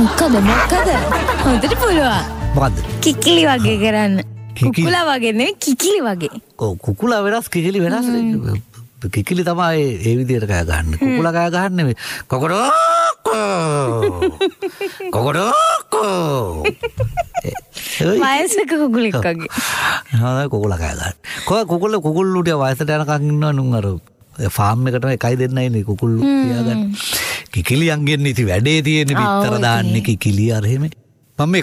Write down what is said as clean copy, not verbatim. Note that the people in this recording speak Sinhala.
මොකද හොඳට පුළුවන්. මොකද්ද? කිකිලි වගේ කරන්න. කුකුලා වගේ නෙවෙයි කිකිලි වගේ. ඔව් කුකුලා වෙනස් කිකිලි වෙනස්. කිකිලි තමයි ඒ විදිහට කෑ ගහන්නේ. කුකුලා කෑ ගහන්නේ නෙවෙයි. කොකොඩෝ වයසක කුකුලෙක් වගේ. හා කුකුලා කෑ ගන්න. කුකුල්ලු ටික වයසට යනකම් ඉන්නවා නුන් අර ෆාම් එකටම එකයි දෙන්නයි නේ කුකුල්ලු තියාගන්න. කිකිලියන්ගෙන් ඉති වැඩේ තියෙන්නේ පිටර දාන්නේ කිකිලි අර එහෙම. මම